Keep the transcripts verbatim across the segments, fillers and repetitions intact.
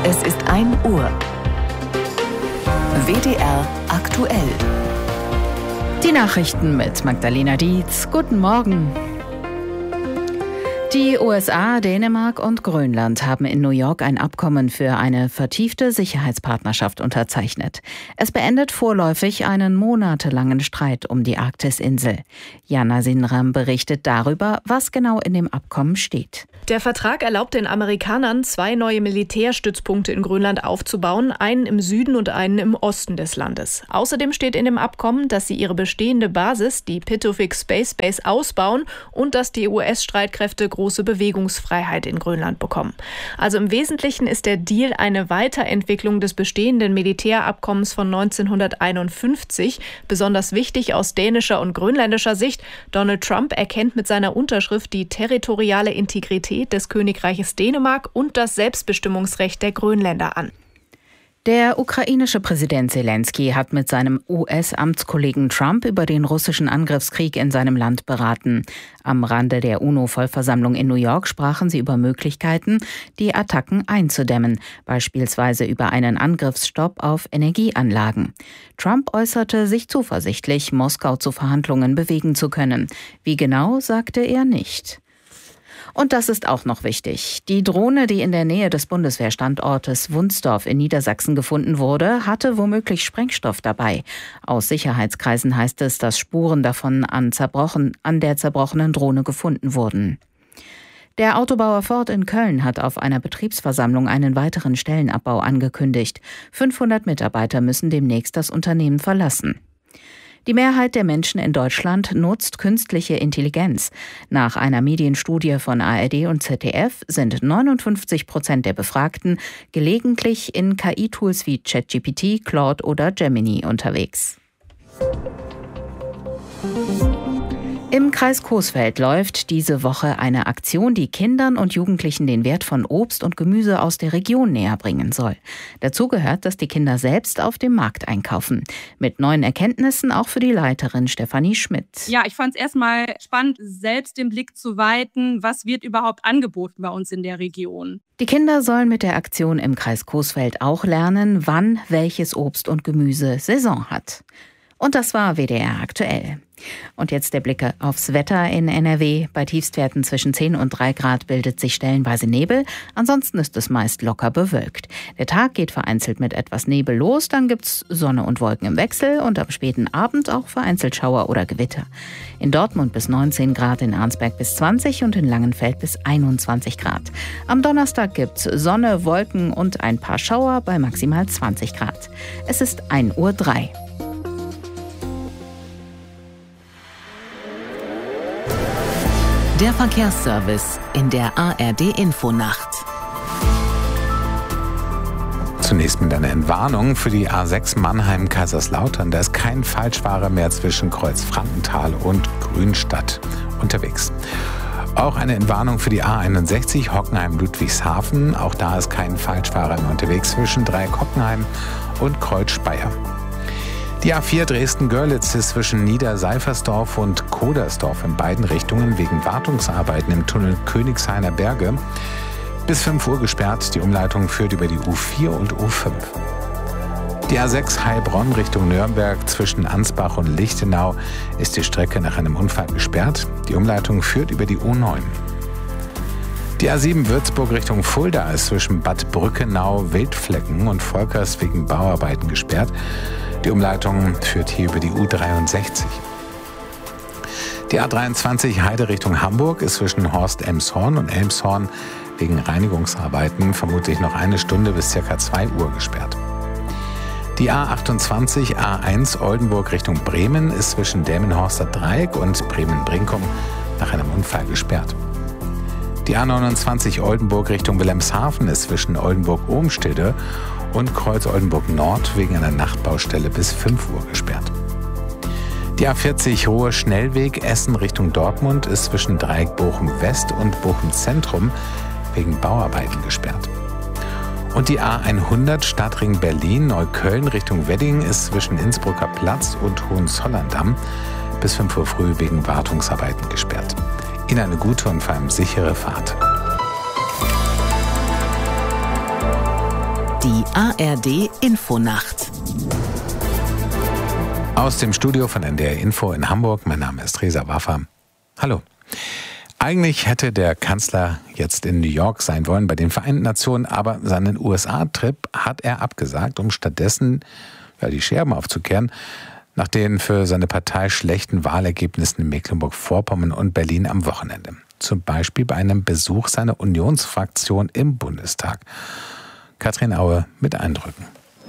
Es ist ein Uhr. W D R aktuell. Die Nachrichten mit Magdalena Dietz. Guten Morgen. Die U S A, Dänemark und Grönland haben in New York ein Abkommen für eine vertiefte Sicherheitspartnerschaft unterzeichnet. Es beendet vorläufig einen monatelangen Streit um die Arktis-Insel. Jana Sinram berichtet darüber, was genau in dem Abkommen steht. Der Vertrag erlaubt den Amerikanern, zwei neue Militärstützpunkte in Grönland aufzubauen, einen im Süden und einen im Osten des Landes. Außerdem steht in dem Abkommen, dass sie ihre bestehende Basis, die Pituffik Space Base, ausbauen und dass die U S-Streitkräfte große Bewegungsfreiheit in Grönland bekommen. Also im Wesentlichen ist der Deal eine Weiterentwicklung des bestehenden Militärabkommens von neunzehnhunderteinundfünfzig. Besonders wichtig aus dänischer und grönländischer Sicht: Donald Trump erkennt mit seiner Unterschrift die territoriale Integrität des Königreiches Dänemark und das Selbstbestimmungsrecht der Grönländer an. Der ukrainische Präsident Zelensky hat mit seinem U S-Amtskollegen Trump über den russischen Angriffskrieg in seinem Land beraten. Am Rande der UNO-Vollversammlung in New York sprachen sie über Möglichkeiten, die Attacken einzudämmen, beispielsweise über einen Angriffsstopp auf Energieanlagen. Trump äußerte sich zuversichtlich, Moskau zu Verhandlungen bewegen zu können. Wie genau, sagte er nicht. Und das ist auch noch wichtig. Die Drohne, die in der Nähe des Bundeswehrstandortes Wunsdorf in Niedersachsen gefunden wurde, hatte womöglich Sprengstoff dabei. Aus Sicherheitskreisen heißt es, dass Spuren davon an, zerbrochen, an der zerbrochenen Drohne gefunden wurden. Der Autobauer Ford in Köln hat auf einer Betriebsversammlung einen weiteren Stellenabbau angekündigt. fünfhundert Mitarbeiter müssen demnächst das Unternehmen verlassen. Die Mehrheit der Menschen in Deutschland nutzt künstliche Intelligenz. Nach einer Medienstudie von A R D und Z D F sind neunundfünfzig Prozent der Befragten gelegentlich in K I-Tools wie ChatGPT, Claude oder Gemini unterwegs. Im Kreis Coesfeld läuft diese Woche eine Aktion, die Kindern und Jugendlichen den Wert von Obst und Gemüse aus der Region näher bringen soll. Dazu gehört, dass die Kinder selbst auf dem Markt einkaufen. Mit neuen Erkenntnissen auch für die Leiterin Stefanie Schmidt. Ja, ich fand es erstmal spannend, selbst den Blick zu weiten, was wird überhaupt angeboten bei uns in der Region. Die Kinder sollen mit der Aktion im Kreis Coesfeld auch lernen, wann welches Obst und Gemüse Saison hat. Und das war W D R aktuell. Und jetzt der Blick aufs Wetter in N R W. Bei Tiefstwerten zwischen zehn und drei Grad bildet sich stellenweise Nebel. Ansonsten ist es meist locker bewölkt. Der Tag geht vereinzelt mit etwas Nebel los. Dann gibt's Sonne und Wolken im Wechsel und am späten Abend auch vereinzelt Schauer oder Gewitter. In Dortmund bis neunzehn Grad, in Arnsberg bis zwanzig und in Langenfeld bis einundzwanzig Grad. Am Donnerstag gibt's Sonne, Wolken und ein paar Schauer bei maximal zwanzig Grad. Es ist ein Uhr drei. Der Verkehrsservice in der A R D-Infonacht. Zunächst mit einer Entwarnung für die A sechs Mannheim-Kaiserslautern. Da ist kein Falschfahrer mehr zwischen Kreuz Frankenthal und Grünstadt unterwegs. Auch eine Entwarnung für die A einundsechzig Hockenheim-Ludwigshafen. Auch da ist kein Falschfahrer mehr unterwegs zwischen Dreieck-Hockenheim und Kreuz Speyer. Die A vier Dresden-Görlitz ist zwischen Niederseifersdorf und Kodersdorf in beiden Richtungen wegen Wartungsarbeiten im Tunnel Königshainer Berge bis fünf Uhr gesperrt. Die Umleitung führt über die U vier und U fünf. Die A sechs Heilbronn Richtung Nürnberg zwischen Ansbach und Lichtenau ist die Strecke nach einem Unfall gesperrt. Die Umleitung führt über die U neun. Die A sieben Würzburg Richtung Fulda ist zwischen Bad Brückenau, Wildflecken und Volkers wegen Bauarbeiten gesperrt. Die Umleitung führt hier über die U dreiundsechzig. Die A dreiundzwanzig Heide Richtung Hamburg ist zwischen Horst-Elmshorn und Elmshorn wegen Reinigungsarbeiten vermutlich noch eine Stunde bis ca. zwei Uhr gesperrt. Die A achtundzwanzig A eins Oldenburg Richtung Bremen ist zwischen Delmenhorster Dreieck und Bremen-Brinkum nach einem Unfall gesperrt. Die A neunundzwanzig Oldenburg Richtung Wilhelmshaven ist zwischen Oldenburg-Ohmstede und Kreuz Oldenburg Nord wegen einer Nachtbaustelle bis fünf Uhr gesperrt. Die A vierzig Hohe Schnellweg Essen Richtung Dortmund ist zwischen Dreieck Bochum West und Bochum Zentrum wegen Bauarbeiten gesperrt. Und die A hundert Stadtring Berlin Neukölln Richtung Wedding ist zwischen Innsbrucker Platz und Hohenzollern-Damm bis fünf Uhr früh wegen Wartungsarbeiten gesperrt. Ihnen eine gute und vor allem sichere Fahrt. Die A R D Infonacht. Aus dem Studio von N D R Info in Hamburg. Mein Name ist Reza Waffer. Hallo. Eigentlich hätte der Kanzler jetzt in New York sein wollen bei den Vereinten Nationen, aber seinen U S A-Trip hat er abgesagt, um stattdessen ja, die Scherben aufzukehren, nach den für seine Partei schlechten Wahlergebnissen in Mecklenburg-Vorpommern und Berlin am Wochenende. Zum Beispiel bei einem Besuch seiner Unionsfraktion im Bundestag. Katrin Aue mit Eindrücken.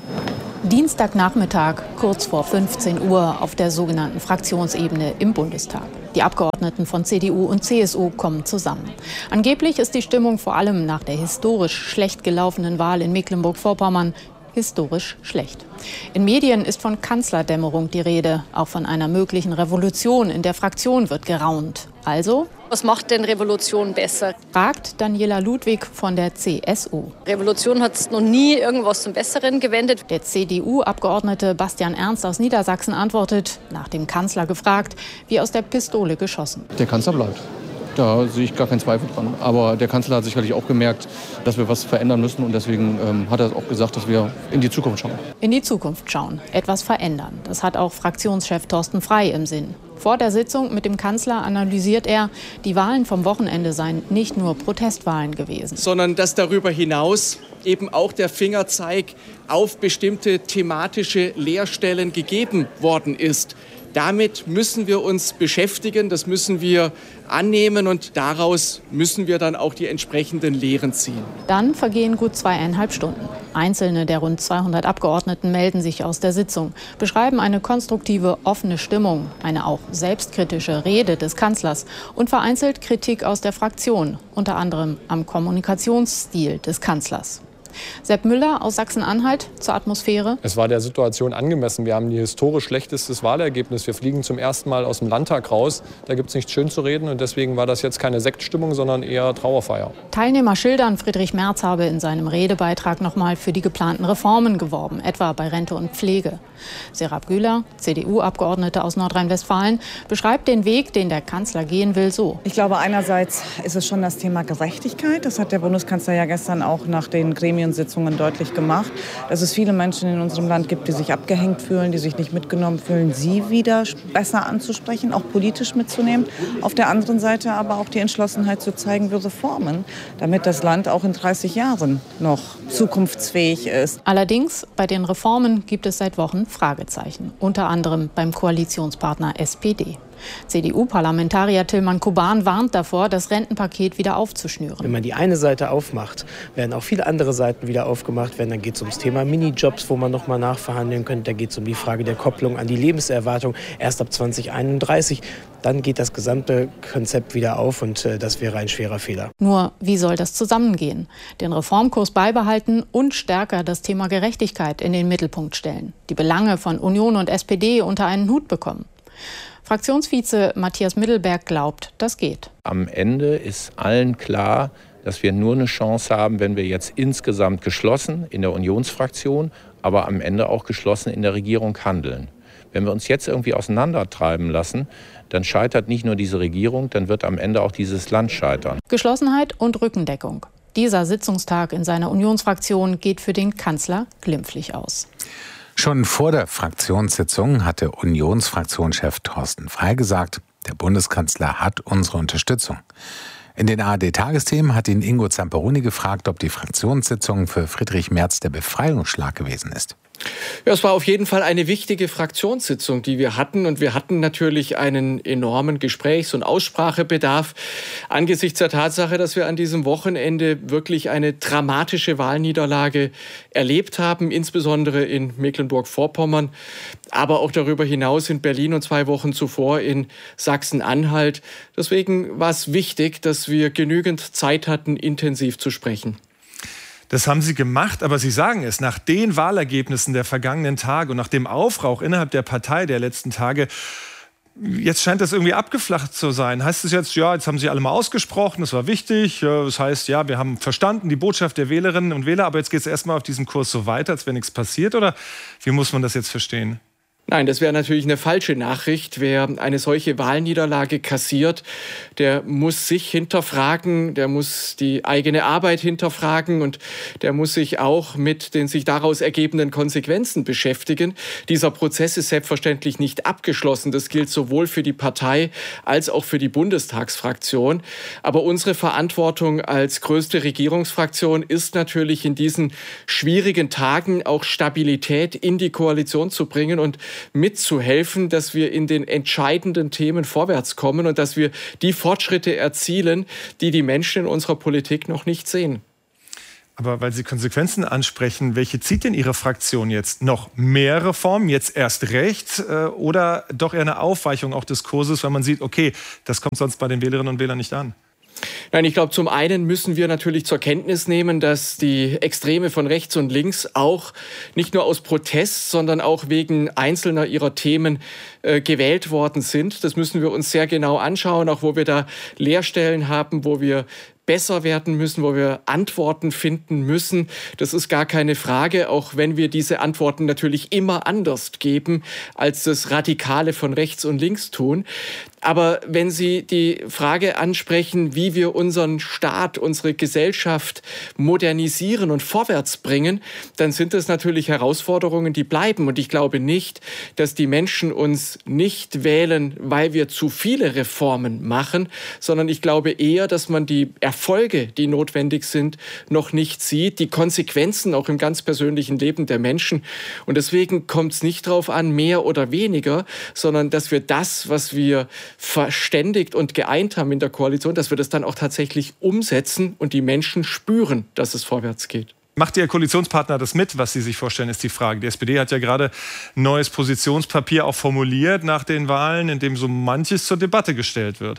Dienstagnachmittag, kurz vor fünfzehn Uhr, auf der sogenannten Fraktionsebene im Bundestag. Die Abgeordneten von C D U und C S U kommen zusammen. Angeblich ist die Stimmung vor allem nach der historisch schlecht gelaufenen Wahl in Mecklenburg-Vorpommern historisch schlecht. In Medien ist von Kanzlerdämmerung die Rede. Auch von einer möglichen Revolution in der Fraktion wird geraunt. Also, was macht denn Revolution besser? Fragt Daniela Ludwig von der C S U. Revolution hat noch nie irgendwas zum Besseren gewendet. Der C D U-Abgeordnete Bastian Ernst aus Niedersachsen antwortet, nach dem Kanzler gefragt, wie aus der Pistole geschossen. Der Kanzler bleibt. Da sehe ich gar keinen Zweifel dran. Aber der Kanzler hat sicherlich auch gemerkt, dass wir was verändern müssen. Und deswegen ähm, hat er auch gesagt, dass wir in die Zukunft schauen. In die Zukunft schauen, etwas verändern. Das hat auch Fraktionschef Thorsten Frey im Sinn. Vor der Sitzung mit dem Kanzler analysiert er, die Wahlen vom Wochenende seien nicht nur Protestwahlen gewesen. Sondern dass darüber hinaus eben auch der Fingerzeig auf bestimmte thematische Leerstellen gegeben worden ist. Damit müssen wir uns beschäftigen, das müssen wir annehmen und daraus müssen wir dann auch die entsprechenden Lehren ziehen. Dann vergehen gut zweieinhalb Stunden. Einzelne der rund zweihundert Abgeordneten melden sich aus der Sitzung, beschreiben eine konstruktive, offene Stimmung, eine auch selbstkritische Rede des Kanzlers und vereinzelt Kritik aus der Fraktion, unter anderem am Kommunikationsstil des Kanzlers. Sepp Müller aus Sachsen-Anhalt zur Atmosphäre. Es war der Situation angemessen. Wir haben ein historisch schlechtestes Wahlergebnis. Wir fliegen zum ersten Mal aus dem Landtag raus. Da gibt es nichts schön zu reden. Und deswegen war das jetzt keine Sektstimmung, sondern eher Trauerfeier. Teilnehmer schildern, Friedrich Merz habe in seinem Redebeitrag noch mal für die geplanten Reformen geworben, etwa bei Rente und Pflege. Serap Güler, C D U-Abgeordnete aus Nordrhein-Westfalen, beschreibt den Weg, den der Kanzler gehen will, so. Ich glaube, einerseits ist es schon das Thema Gerechtigkeit. Das hat der Bundeskanzler ja gestern auch nach den Gremiensitzungen deutlich gemacht, dass es viele Menschen in unserem Land gibt, die sich abgehängt fühlen, die sich nicht mitgenommen fühlen, sie wieder besser anzusprechen, auch politisch mitzunehmen. Auf der anderen Seite aber auch die Entschlossenheit zu zeigen für Reformen, damit das Land auch in dreißig Jahren noch zukunftsfähig ist. Allerdings, bei den Reformen gibt es seit Wochen Fragezeichen, unter anderem beim Koalitionspartner S P D. C D U-Parlamentarier Tilman Kuban warnt davor, das Rentenpaket wieder aufzuschnüren. Wenn man die eine Seite aufmacht, werden auch viele andere Seiten wieder aufgemacht werden. Dann geht es ums Thema Minijobs, wo man noch mal nachverhandeln könnte. Da geht es um die Frage der Kopplung an die Lebenserwartung erst ab zwanzig einunddreißig. Dann geht das gesamte Konzept wieder auf und äh, das wäre ein schwerer Fehler. Nur, wie soll das zusammengehen? Den Reformkurs beibehalten und stärker das Thema Gerechtigkeit in den Mittelpunkt stellen. Die Belange von Union und S P D unter einen Hut bekommen. Fraktionsvize Matthias Middelberg glaubt, das geht. Am Ende ist allen klar, dass wir nur eine Chance haben, wenn wir jetzt insgesamt geschlossen in der Unionsfraktion, aber am Ende auch geschlossen in der Regierung handeln. Wenn wir uns jetzt irgendwie auseinandertreiben lassen, dann scheitert nicht nur diese Regierung, dann wird am Ende auch dieses Land scheitern. Geschlossenheit und Rückendeckung. Dieser Sitzungstag in seiner Unionsfraktion geht für den Kanzler glimpflich aus. Schon vor der Fraktionssitzung hatte Unionsfraktionschef Thorsten Frey gesagt, der Bundeskanzler hat unsere Unterstützung. In den A R D-Tagesthemen hat ihn Ingo Zamperoni gefragt, ob die Fraktionssitzung für Friedrich Merz der Befreiungsschlag gewesen ist. Ja, es war auf jeden Fall eine wichtige Fraktionssitzung, die wir hatten. Und wir hatten natürlich einen enormen Gesprächs- und Aussprachebedarf angesichts der Tatsache, dass wir an diesem Wochenende wirklich eine dramatische Wahlniederlage erlebt haben, insbesondere in Mecklenburg-Vorpommern, aber auch darüber hinaus in Berlin und zwei Wochen zuvor in Sachsen-Anhalt. Deswegen war es wichtig, dass wir genügend Zeit hatten, intensiv zu sprechen. Das haben Sie gemacht, aber Sie sagen es, nach den Wahlergebnissen der vergangenen Tage und nach dem Aufrauch innerhalb der Partei der letzten Tage, jetzt scheint das irgendwie abgeflacht zu sein. Heißt es jetzt, ja, jetzt haben Sie alle mal ausgesprochen, das war wichtig. Das heißt, ja, wir haben verstanden die Botschaft der Wählerinnen und Wähler, aber jetzt geht es erstmal auf diesem Kurs so weiter, als wäre nichts passiert? Oder wie muss man das jetzt verstehen? Nein, das wäre natürlich eine falsche Nachricht. Wer eine solche Wahlniederlage kassiert, der muss sich hinterfragen, der muss die eigene Arbeit hinterfragen und der muss sich auch mit den sich daraus ergebenden Konsequenzen beschäftigen. Dieser Prozess ist selbstverständlich nicht abgeschlossen. Das gilt sowohl für die Partei als auch für die Bundestagsfraktion. Aber unsere Verantwortung als größte Regierungsfraktion ist natürlich in diesen schwierigen Tagen auch Stabilität in die Koalition zu bringen und mitzuhelfen, dass wir in den entscheidenden Themen vorwärts kommen und dass wir die Fortschritte erzielen, die die Menschen in unserer Politik noch nicht sehen. Aber weil Sie Konsequenzen ansprechen, welche zieht denn Ihre Fraktion jetzt? Noch mehr Reformen, jetzt erst recht, oder doch eher eine Aufweichung auch des Kurses, weil man sieht, okay, das kommt sonst bei den Wählerinnen und Wählern nicht an? Nein, ich glaube, zum einen müssen wir natürlich zur Kenntnis nehmen, dass die Extreme von rechts und links auch nicht nur aus Protest, sondern auch wegen einzelner ihrer Themen äh, gewählt worden sind. Das müssen wir uns sehr genau anschauen, auch wo wir da Leerstellen haben, wo wir besser werden müssen, wo wir Antworten finden müssen. Das ist gar keine Frage, auch wenn wir diese Antworten natürlich immer anders geben, als das Radikale von rechts und links tun. Aber wenn Sie die Frage ansprechen, wie wir unseren Staat, unsere Gesellschaft modernisieren und vorwärts bringen, dann sind das natürlich Herausforderungen, die bleiben. Und ich glaube nicht, dass die Menschen uns nicht wählen, weil wir zu viele Reformen machen, sondern ich glaube eher, dass man die Erfolge, die notwendig sind, noch nicht sieht, die Konsequenzen auch im ganz persönlichen Leben der Menschen. Und deswegen kommt es nicht darauf an, mehr oder weniger, sondern dass wir das, was wir verständigt und geeint haben in der Koalition, dass wir das dann auch tatsächlich umsetzen und die Menschen spüren, dass es vorwärts geht. Macht Ihr Koalitionspartner das mit, was Sie sich vorstellen, ist die Frage. Die S P D hat ja gerade ein neues Positionspapier auch formuliert nach den Wahlen, in dem so manches zur Debatte gestellt wird.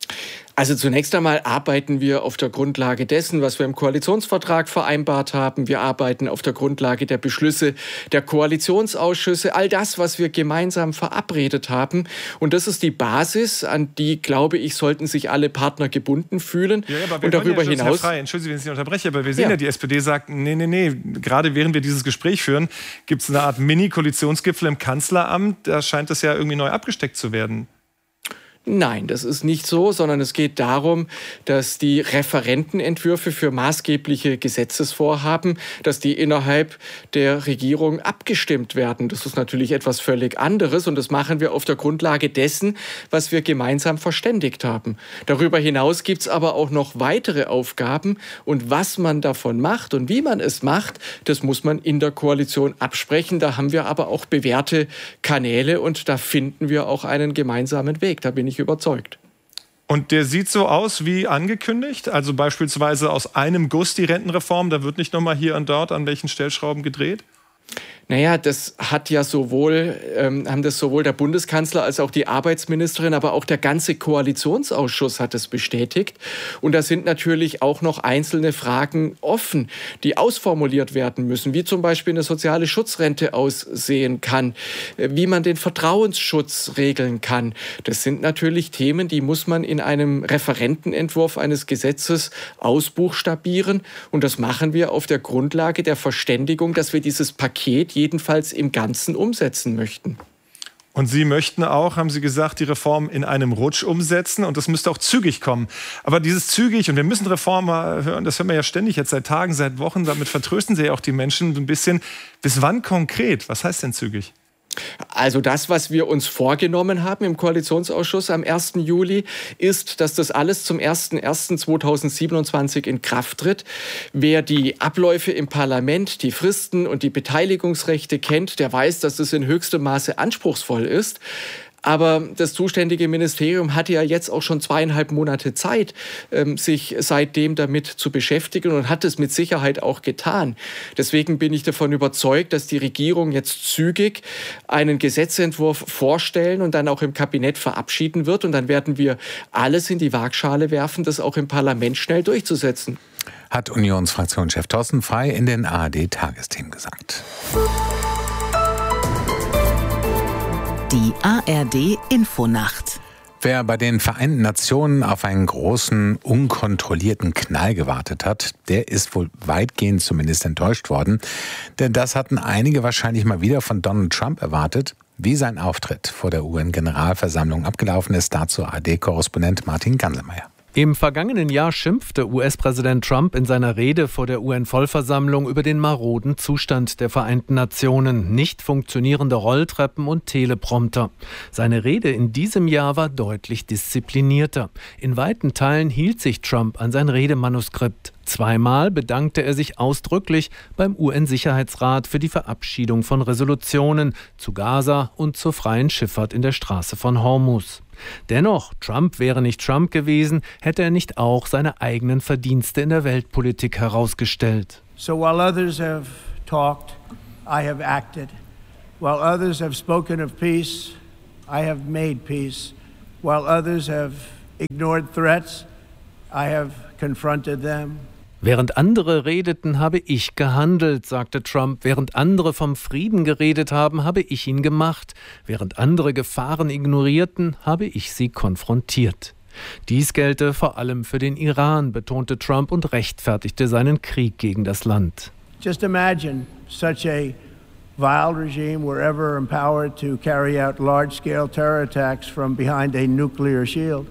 Also zunächst einmal arbeiten wir auf der Grundlage dessen, was wir im Koalitionsvertrag vereinbart haben. Wir arbeiten auf der Grundlage der Beschlüsse der Koalitionsausschüsse, all das, was wir gemeinsam verabredet haben. Und das ist die Basis, an die, glaube ich, sollten sich alle Partner gebunden fühlen. Ja, aber wir und darüber ja schon, hinaus. Herr Frey, entschuldigen Sie, wenn ich Sie unterbreche, aber wir sehen ja, ja die S P D sagt, nee, nee, nee, gerade während wir dieses Gespräch führen, gibt es eine Art Mini-Koalitionsgipfel im Kanzleramt. Da scheint es ja irgendwie neu abgesteckt zu werden. Nein, das ist nicht so, sondern es geht darum, dass die Referentenentwürfe für maßgebliche Gesetzesvorhaben, dass die innerhalb der Regierung abgestimmt werden. Das ist natürlich etwas völlig anderes und das machen wir auf der Grundlage dessen, was wir gemeinsam verständigt haben. Darüber hinaus gibt es aber auch noch weitere Aufgaben und was man davon macht und wie man es macht, das muss man in der Koalition absprechen. Da haben wir aber auch bewährte Kanäle und da finden wir auch einen gemeinsamen Weg. Da bin ich überzeugt. Und der sieht so aus wie angekündigt? Also beispielsweise aus einem Guss die Rentenreform, da wird nicht nochmal hier und dort an welchen Stellschrauben gedreht? Naja, das hat ja sowohl, ähm, haben das sowohl der Bundeskanzler als auch die Arbeitsministerin, aber auch der ganze Koalitionsausschuss hat es bestätigt. Und da sind natürlich auch noch einzelne Fragen offen, die ausformuliert werden müssen, wie zum Beispiel eine soziale Schutzrente aussehen kann, wie man den Vertrauensschutz regeln kann. Das sind natürlich Themen, die muss man in einem Referentenentwurf eines Gesetzes ausbuchstabieren. Und das machen wir auf der Grundlage der Verständigung, dass wir dieses Paket jedenfalls im Ganzen umsetzen möchten. Und Sie möchten auch, haben Sie gesagt, die Reform in einem Rutsch umsetzen und das müsste auch zügig kommen. Aber dieses zügig, und wir müssen Reformen hören, das hören wir ja ständig jetzt seit Tagen, seit Wochen, damit vertrösten Sie ja auch die Menschen ein bisschen. Bis wann konkret? Was heißt denn zügig? Also das, was wir uns vorgenommen haben im Koalitionsausschuss am ersten Juli, ist, dass das alles zum ersten ersten zweitausendsiebenundzwanzig in Kraft tritt. Wer die Abläufe im Parlament, die Fristen und die Beteiligungsrechte kennt, der weiß, dass das in höchstem Maße anspruchsvoll ist. Aber das zuständige Ministerium hatte ja jetzt auch schon zweieinhalb Monate Zeit, sich seitdem damit zu beschäftigen und hat es mit Sicherheit auch getan. Deswegen bin ich davon überzeugt, dass die Regierung jetzt zügig einen Gesetzentwurf vorstellen und dann auch im Kabinett verabschieden wird. Und dann werden wir alles in die Waagschale werfen, das auch im Parlament schnell durchzusetzen. Hat Unionsfraktionschef Thorsten Frey in den A R D-Tagesthemen gesagt. Die A R D Infonacht. Wer bei den Vereinten Nationen auf einen großen, unkontrollierten Knall gewartet hat, der ist wohl weitgehend zumindest enttäuscht worden. Denn das hatten einige wahrscheinlich mal wieder von Donald Trump erwartet. Wie sein Auftritt vor der U N-Generalversammlung abgelaufen ist, dazu A R D-Korrespondent Martin Ganselmeier. Im vergangenen Jahr schimpfte U S-Präsident Trump in seiner Rede vor der U N-Vollversammlung über den maroden Zustand der Vereinten Nationen, nicht funktionierende Rolltreppen und Teleprompter. Seine Rede in diesem Jahr war deutlich disziplinierter. In weiten Teilen hielt sich Trump an sein Redemanuskript. Zweimal bedankte er sich ausdrücklich beim U N-Sicherheitsrat für die Verabschiedung von Resolutionen zu Gaza und zur freien Schifffahrt in der Straße von Hormuz. Dennoch, Trump wäre nicht Trump gewesen, hätte er nicht auch seine eigenen Verdienste in der Weltpolitik herausgestellt. So while others have talked, I have acted. While others have spoken of peace, I have made peace. While others have ignored threats, I have confronted them. Während andere redeten, habe ich gehandelt, sagte Trump. Während andere vom Frieden geredet haben, habe ich ihn gemacht. Während andere Gefahren ignorierten, habe ich sie konfrontiert. Dies gelte vor allem für den Iran, betonte Trump und rechtfertigte seinen Krieg gegen das Land. Just imagine such a vile regime were ever empowered to carry out large-scale terror attacks from behind a nuclear shield.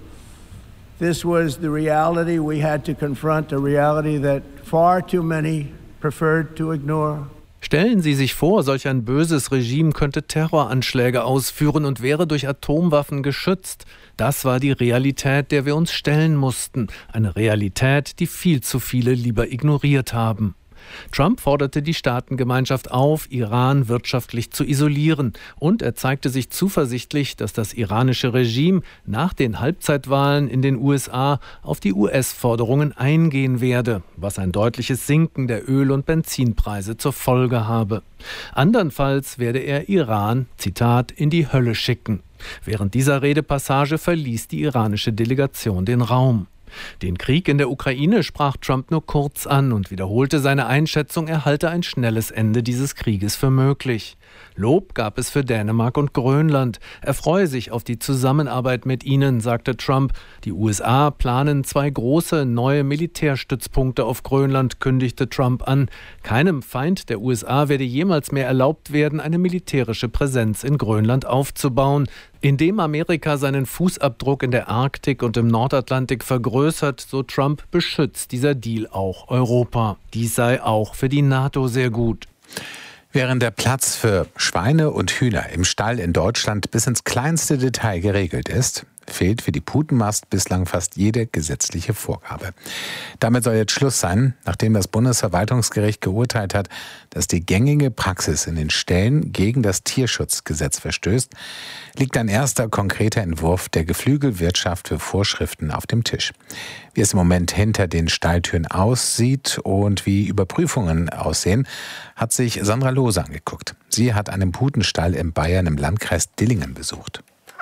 This was the reality we had to confront, a reality that far too many preferred to ignore. Stellen Sie sich vor, solch ein böses Regime könnte Terroranschläge ausführen und wäre durch Atomwaffen geschützt. Das war die Realität, der wir uns stellen mussten. Eine Realität, die viel zu viele lieber ignoriert haben. Trump forderte die Staatengemeinschaft auf, Iran wirtschaftlich zu isolieren. Und er zeigte sich zuversichtlich, dass das iranische Regime nach den Halbzeitwahlen in den U S A auf die U S-Forderungen eingehen werde, was ein deutliches Sinken der Öl- und Benzinpreise zur Folge habe. Andernfalls werde er Iran, Zitat, in die Hölle schicken. Während dieser Redepassage verließ die iranische Delegation den Raum. Den Krieg in der Ukraine sprach Trump nur kurz an und wiederholte seine Einschätzung, er halte ein schnelles Ende dieses Krieges für möglich. Lob gab es für Dänemark und Grönland. Er freue sich auf die Zusammenarbeit mit ihnen, sagte Trump. Die U S A planen zwei große neue Militärstützpunkte auf Grönland, kündigte Trump an. Keinem Feind der U S A werde jemals mehr erlaubt werden, eine militärische Präsenz in Grönland aufzubauen. Indem Amerika seinen Fußabdruck in der Arktik und im Nordatlantik vergrößert, so Trump, beschützt dieser Deal auch Europa. Dies sei auch für die NATO sehr gut. Während der Platz für Schweine und Hühner im Stall in Deutschland bis ins kleinste Detail geregelt ist, fehlt für die Putenmast bislang fast jede gesetzliche Vorgabe. Damit soll jetzt Schluss sein, nachdem das Bundesverwaltungsgericht geurteilt hat, dass die gängige Praxis in den Ställen gegen das Tierschutzgesetz verstößt, liegt ein erster konkreter Entwurf der Geflügelwirtschaft für Vorschriften auf dem Tisch. Wie es im Moment hinter den Stalltüren aussieht und wie Überprüfungen aussehen, hat sich Sandra Lohse angeguckt. Sie hat einen Putenstall in Bayern im Landkreis Dillingen besucht.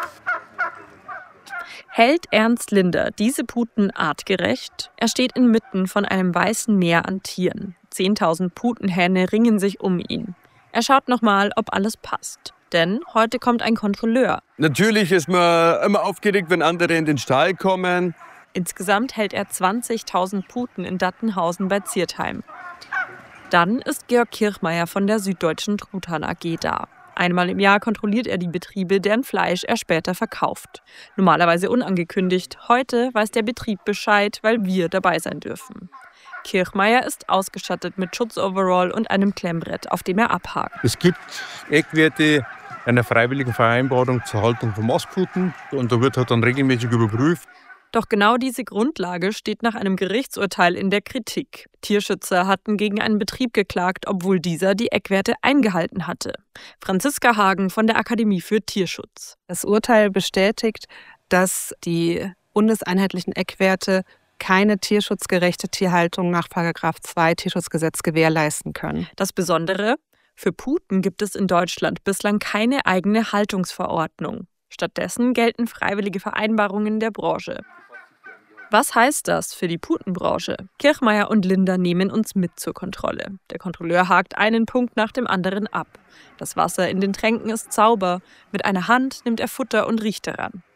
Hält Ernst Linder diese Puten artgerecht? Er steht inmitten von einem weißen Meer an Tieren. Zehntausend Putenhähne ringen sich um ihn. Er schaut nochmal, ob alles passt. Denn heute kommt ein Kontrolleur. Natürlich ist man immer aufgeregt, wenn andere in den Stall kommen. Insgesamt hält er zwanzigtausend Puten in Dattenhausen bei Ziertheim. Dann ist Georg Kirchmeier von der Süddeutschen Truthahn A G da. Einmal im Jahr kontrolliert er die Betriebe, deren Fleisch er später verkauft. Normalerweise unangekündigt. Heute weiß der Betrieb Bescheid, weil wir dabei sein dürfen. Kirchmeier ist ausgestattet mit Schutzoverall und einem Klemmbrett, auf dem er abhakt. Es gibt Eckwerte einer freiwilligen Vereinbarung zur Haltung von Mastputen und da wird halt dann regelmäßig überprüft. Doch genau diese Grundlage steht nach einem Gerichtsurteil in der Kritik. Tierschützer hatten gegen einen Betrieb geklagt, obwohl dieser die Eckwerte eingehalten hatte. Franziska Hagen von der Akademie für Tierschutz. Das Urteil bestätigt, dass die bundeseinheitlichen Eckwerte keine tierschutzgerechte Tierhaltung nach Paragraph zwei Tierschutzgesetz gewährleisten können. Das Besondere: Für Puten gibt es in Deutschland bislang keine eigene Haltungsverordnung. Stattdessen gelten freiwillige Vereinbarungen der Branche. Was heißt das für die Putenbranche? Kirchmeier und Linder nehmen uns mit zur Kontrolle. Der Kontrolleur hakt einen Punkt nach dem anderen ab. Das Wasser in den Tränken ist sauber. Mit einer Hand nimmt er Futter und riecht daran.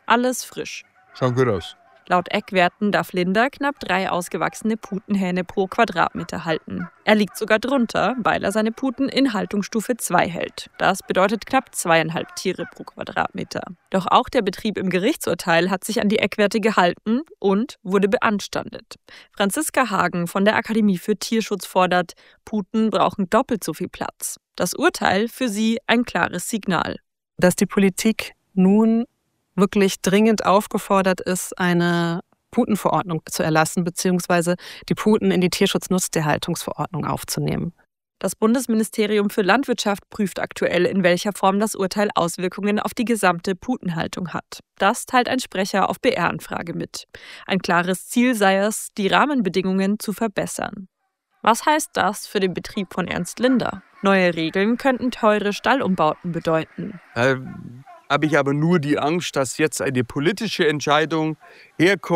Alles frisch. Schaut gut aus. Laut Eckwerten darf Linda knapp drei ausgewachsene Putenhähne pro Quadratmeter halten. Er liegt sogar drunter, weil er seine Puten in Haltungsstufe zwei hält. Das bedeutet knapp zweieinhalb Tiere pro Quadratmeter. Doch auch der Betrieb im Gerichtsurteil hat sich an die Eckwerte gehalten und wurde beanstandet. Franziska Hagen von der Akademie für Tierschutz fordert, Puten brauchen doppelt so viel Platz. Das Urteil für sie ein klares Signal. Dass die Politik nun wirklich dringend aufgefordert ist, eine Putenverordnung zu erlassen, beziehungsweise die Puten in die Tierschutznutztierhaltungsverordnung aufzunehmen. Das Bundesministerium für Landwirtschaft prüft aktuell, in welcher Form das Urteil Auswirkungen auf die gesamte Putenhaltung hat. Das teilt ein Sprecher auf B R-Anfrage mit. Ein klares Ziel sei es, die Rahmenbedingungen zu verbessern. Was heißt das für den Betrieb von Ernst Linder? Neue Regeln könnten teure Stallumbauten bedeuten. Äh, habe ich aber nur die Angst, dass jetzt eine politische Entscheidung herkommt.